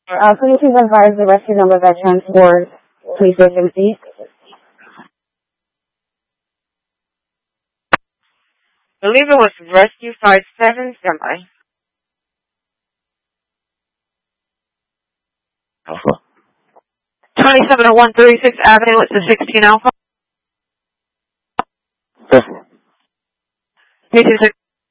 Could you please advise the rescue number that transport police agency? I believe it was Rescue 57 Semi. Alpha. 2701 36th Avenue, it's the 16 Alpha. Fifth. 826.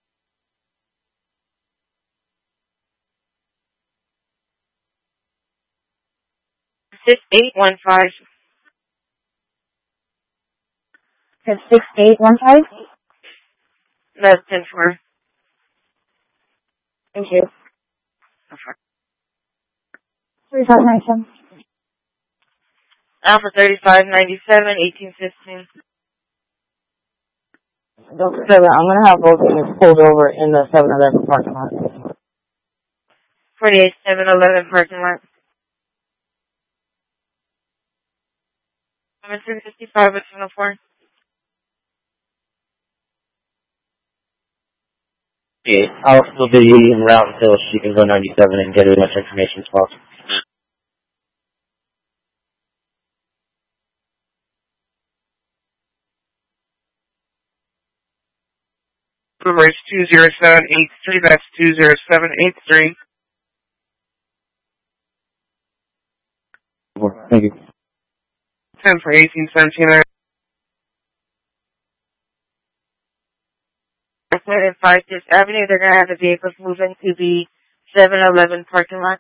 Six 815. 6815? That's 10-4. Thank you. Okay. 3597. Alpha 3597, 1815. Don't say that. I'm going to have both of them pulled over in the 7-Eleven parking lot. 48 7-Eleven parking lot. 755 at 104. Okay, I'll still be en route until she can go 97 and get as much information as possible. Number is 20783, that's 20783. Thank you. 10 for 1817. At 5th Avenue, they're going to have the vehicles move into the 7-Eleven parking lot.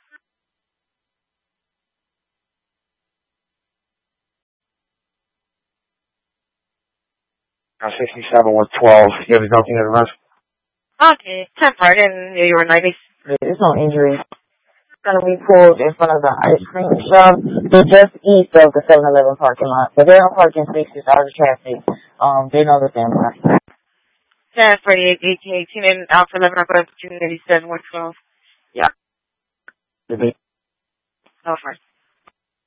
Now 67 112. You have nothing at the rest? Okay, 10 right in New York 90s. There's no injury. It's going to be pulled in front of the ice cream shop. They're just east of the 7-Eleven parking lot. But they're on parking spaces out of traffic. They know the standby. 10 48 1818 and Alpha 11 up at 287 112. Yeah. Oh, fine.